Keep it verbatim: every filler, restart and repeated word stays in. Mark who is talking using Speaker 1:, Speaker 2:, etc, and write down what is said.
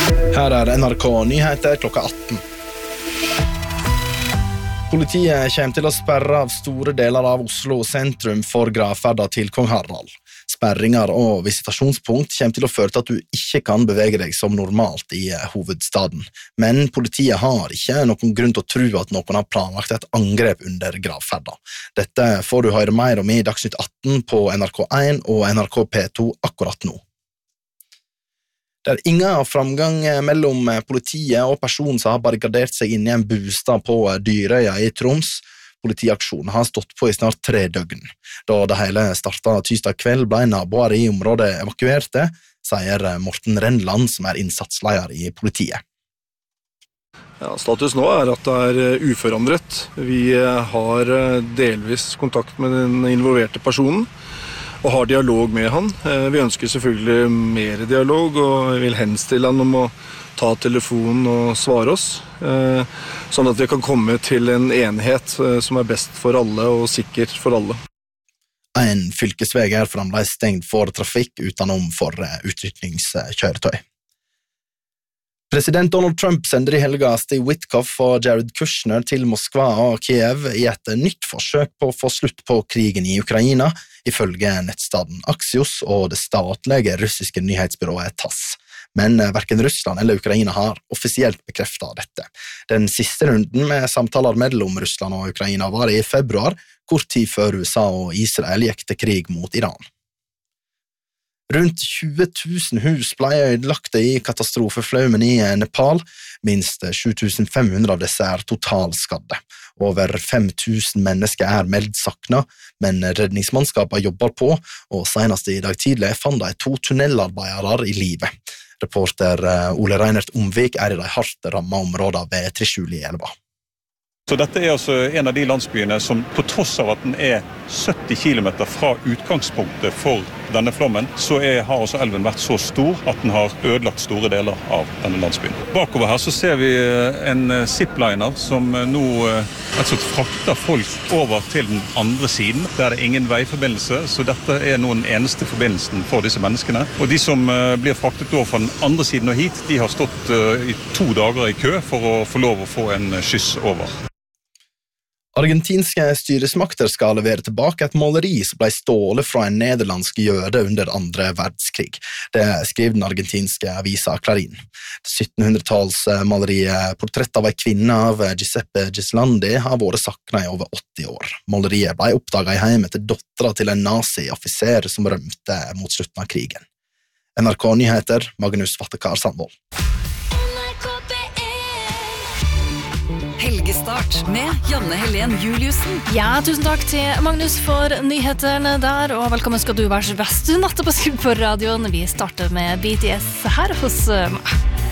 Speaker 1: Her er N R K Nyheter klokka atten. Politiet kommer til å sperre av store deler av Oslo sentrum for gravferda til Kong Harald. Sperringer og visitasjonspunkt kommer til å føre til at du ikke kan bevege deg som normalt i hovedstaden. Men politiet har ikke noen grunn til å tro at noen har planlagt et angrep under gravferda. Dette får du høre mer om i Dagsnytt atten på N R K én og N R K P to akkurat nå. Det er ingen framgang mellom politiet og personen som har barrikadert seg inn i en bostad på Dyrøya i Troms. Politiaksjonen har stått på i snart tre døgn. Da det hele startet tirsdag kveld ble naboer i området evakuerte, sier Morten Rennland, som er innsatsleder i politiet.
Speaker 2: Ja, status nå er at det er uforandret. Vi har delvis kontakt med den involverte personen, og har dialog med han. Vi ønsker selvfølgelig mer dialog, og vil henstille han om å ta telefonen og svare oss, sånn at vi kan komme til en enhet som er best for alle og sikker for alle.
Speaker 1: En fylkesveg er fremdeles stengt for trafikk utenom for utrykningskjøretøy. President Donald Trump sender i helga Steve Witkoff og Jared Kushner til Moskva og Kiev i et nytt forsøk på å få slutt på krigen i Ukraina, ifølge nettstaden Axios og det statlige russiske nyhetsbyrået Tass. Men hverken Russland eller Ukraina har offisielt bekreftet dette. Den siste runden med samtaler mellom Russland og Ukraina var i februar, kort tid før U S A og Israel gikk til krig mot Iran. Rundt tjue tusen hus ble ødelagte i katastrofeflaumen i Nepal. Minst sju tusen fem hundre av disse er totalskadde. Over fem tusen mennesker er meldt sakna, men redningsmannskapet jobber på, og senest i dag tidlig fant de to tunnelarbeidere i livet. Reporter Ole Reinert Omvik er i de hardt rammede områdene ved Trishuli-elva.
Speaker 3: Så dette er altså en av de landsbyene som på tross av at den er sytti kilometer fra utgangspunktet for denne flommen, så er, har også elven vært så stor at den har ødelagt store deler av denne landsbyen. Bakover her så ser vi en zipliner som nå rett og slett frakter folk over til den andre siden. Der er det ingen veiforbindelse, så dette er nå den eneste forbindelsen for disse menneskene. Og de som blir fraktet over fra den andre siden og hit, de har stått i to dager i kø for å få lov å få en skyss over.
Speaker 1: Argentinske styresmakter skal levere tilbake et maleri som ble stålet fra en nederlandsk jøde under andre verdenskrig. Det skriver den argentinske avisa Clarín. syttenhundretalsmaleriet Portrett av en kvinne av Giuseppe Gislandi har vært sakna i over åtti år. Maleriet ble oppdaget i heimen til dottera til en nazi-offiser som rømte mot slutten av krigen. N R K Nyheter, Magnus Vattekar Sandvold.
Speaker 4: Helgestart med Janne Helen Juliussen.
Speaker 5: Ja, tusen takk til Magnus for nyhetene der, og velkommen skal du være best du natte på skriv på radioen. Vi starter med B T S her hos meg.